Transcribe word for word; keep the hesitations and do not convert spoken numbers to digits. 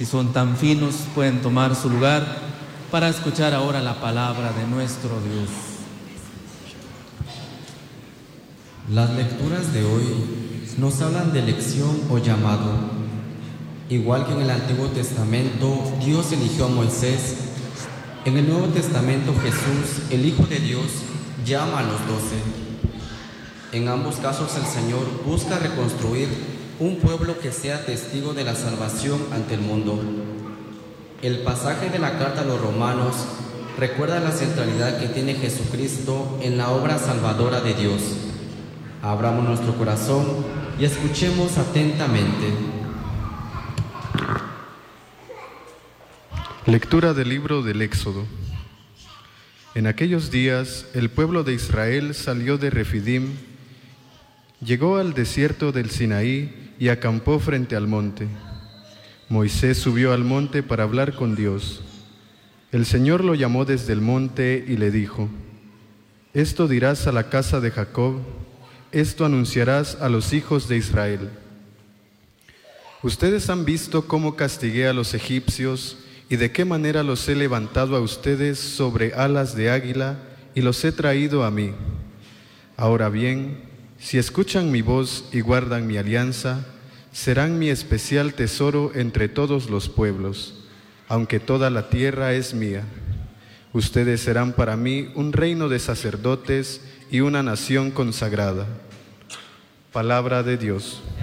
Si son tan finos, pueden tomar su lugar para escuchar ahora la palabra de nuestro Dios. Las lecturas de hoy nos hablan de elección o llamado. Igual que en el Antiguo Testamento, Dios eligió a Moisés. En el Nuevo Testamento, Jesús, el Hijo de Dios, llama a los doce. En ambos casos, el Señor busca reconstruir un pueblo que sea testigo de la salvación ante el mundo. El pasaje de la carta a los Romanos recuerda la centralidad que tiene Jesucristo en la obra salvadora de Dios. Abramos nuestro corazón y escuchemos atentamente. Lectura del libro del Éxodo. En aquellos días, el pueblo de Israel salió de Refidim, llegó al desierto del Sinaí y acampó frente al monte. Moisés subió al monte para hablar con Dios. El Señor lo llamó desde el monte y le dijo: Esto dirás a la casa de Jacob, esto anunciarás a los hijos de Israel. Ustedes han visto cómo castigué a los egipcios y de qué manera los he levantado a ustedes sobre alas de águila y los he traído a mí. Ahora bien, si escuchan mi voz y guardan mi alianza, serán mi especial tesoro entre todos los pueblos, aunque toda la tierra es mía. Ustedes serán para mí un reino de sacerdotes y una nación consagrada. Palabra de Dios.